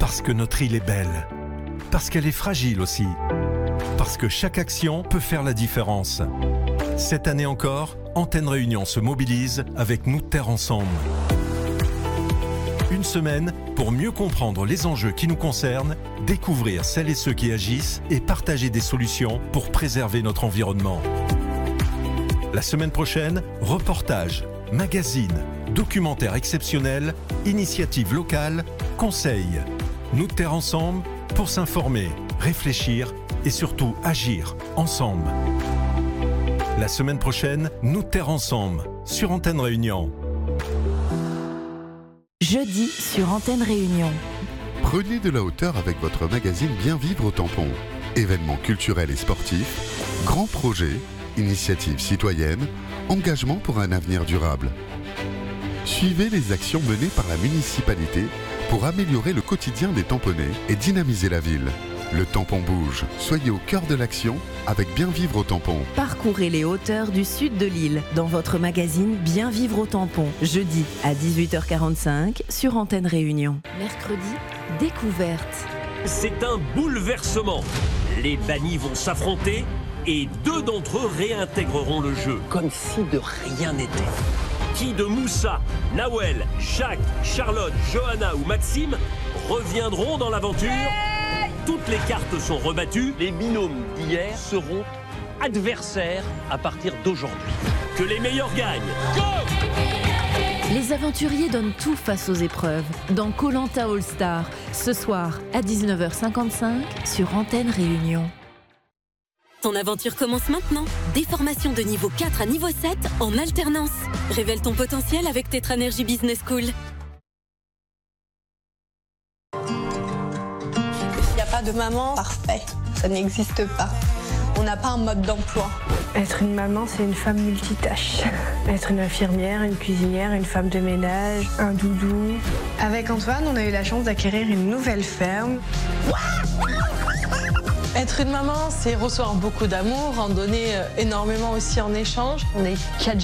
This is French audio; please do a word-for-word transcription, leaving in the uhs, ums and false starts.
Parce que notre île est belle. Parce qu'elle est fragile aussi. Parce que chaque action peut faire la différence. Cette année encore, Antenne Réunion se mobilise avec Nous Terre Ensemble. Une semaine pour mieux comprendre les enjeux qui nous concernent, découvrir celles et ceux qui agissent et partager des solutions pour préserver notre environnement. La semaine prochaine, reportages, magazines, documentaires exceptionnels, initiatives locales, conseils. Nous Terre Ensemble pour s'informer, réfléchir et surtout agir ensemble. La semaine prochaine, Nous Terre Ensemble sur Antenne Réunion. Jeudi sur Antenne Réunion. Prenez de la hauteur avec votre magazine Bien Vivre au Tampon. Événements culturels et sportifs, grands projets, initiatives citoyennes, engagement pour un avenir durable. Suivez les actions menées par la municipalité pour améliorer le quotidien des tamponnais et dynamiser la ville. Le tampon bouge. Soyez au cœur de l'action avec Bien Vivre au Tampon. Parcourez les hauteurs du sud de l'île dans votre magazine Bien Vivre au Tampon. Jeudi à dix-huit heures quarante-cinq sur Antenne Réunion. Mercredi, découverte. C'est un bouleversement. Les bannis vont s'affronter et deux d'entre eux réintégreront le jeu. Comme si de rien n'était. Qui de Moussa, Nawel, Jacques, Charlotte, Johanna ou Maxime reviendront dans l'aventure? Toutes les cartes sont rebattues. Les binômes d'hier seront adversaires à partir d'aujourd'hui. Que les meilleurs gagnent. Go! Les aventuriers donnent tout face aux épreuves dans Koh Lanta All Star, ce soir à dix-neuf heures cinquante-cinq sur Antenne Réunion. Ton aventure commence maintenant. Des formations de niveau quatre à niveau sept en alternance. Révèle ton potentiel avec Tetra Energy Business School. Pas de maman parfait, ça n'existe pas. On n'a pas un mode d'emploi. Être une maman, c'est une femme multitâche. Être une infirmière, une cuisinière, une femme de ménage, un doudou. Avec Antoine, on a eu la chance d'acquérir une nouvelle ferme. Être une maman, c'est recevoir beaucoup d'amour, en donner énormément aussi en échange. On est quatre